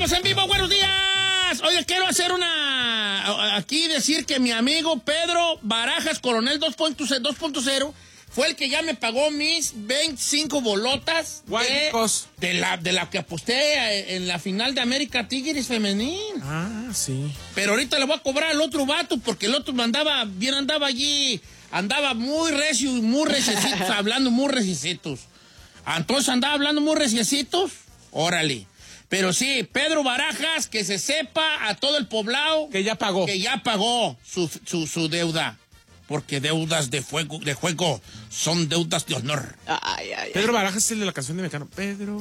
Estamos en vivo, buenos días. Oye, quiero hacer aquí decir que mi amigo Pedro Barajas, Coronel 2.0, fue el que ya me pagó mis 25 bolotas de la que aposté en la final de América Tigres femenil. Ah, sí. Pero ahorita le voy a cobrar al otro vato porque el otro andaba allí, andaba muy recio y muy reciecitos, hablando muy reciecitos. Entonces andaba hablando muy reciecitos, órale. Pero sí, Pedro Barajas, que se sepa a todo el poblado que ya pagó su deuda. Porque deudas de juego son deudas de honor. Pedro Barajas es el de la canción de Mecano. Pedro.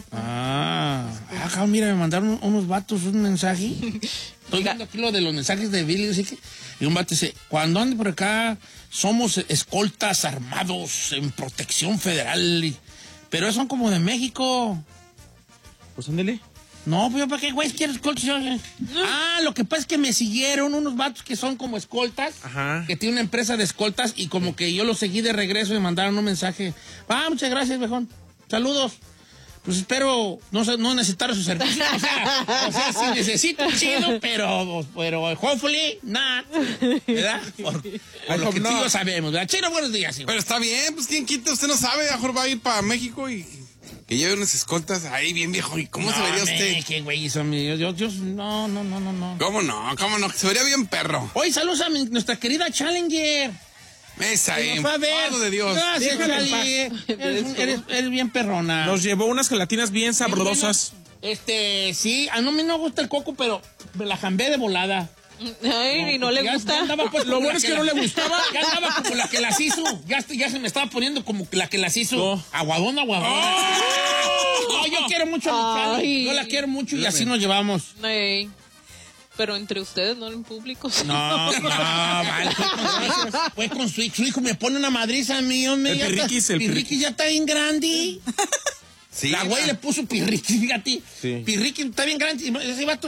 Mira, me mandaron unos vatos un mensaje. Estoy viendo aquí lo de los mensajes de Billy. Y un vato dice, cuando ande por acá, somos escoltas armados en protección federal. Pero son como de México. Pues ándele. No, pues yo para qué, güey, quiero escoltas. Lo que pasa es que me siguieron unos vatos que son como escoltas. Ajá. Que tiene una empresa de escoltas y como que yo los seguí de regreso y me mandaron un mensaje. Muchas gracias, viejón. Saludos. Pues espero no necesitar su servicio. O sea, sí necesito chido, pero hopefully, not. ¿Verdad? Por lo que tú y yo sabemos, ¿verdad? Chino, buenos días, hijo. Pero está bien, pues quién quita, usted no sabe, mejor va a ir para México y que lleve unas escoltas ahí bien viejo. ¿Y cómo se vería usted? ¿Qué güey hizo? No. ¿Cómo no? Se vería bien perro. Hoy saludos a nuestra querida Challenger. Esa ahí, Padre de Dios. Gracias, Challenger. Eres bien perrona. Nos llevó unas gelatinas bien sabrosas. Bueno, sí, a mí no me gusta el coco, pero me la jambé de volada. Ay, y no le gusta. Lo bueno es que no le gustaba. Ya andaba como la que las hizo. Ya se me estaba poniendo como la que las hizo. No. Aguadona. No, yo quiero mucho a mi Challenger. Yo la quiero mucho y así nos llevamos. Ay. Pero entre ustedes, no en público. ¿Sí? No, vale. Fue con su hijo. Me pone una madriza a mí, hombre. El Pirriquis ya está bien grande. Sí, la güey le puso Pirriquis, fíjate. Sí. Pirriquis está bien grande. Ese vato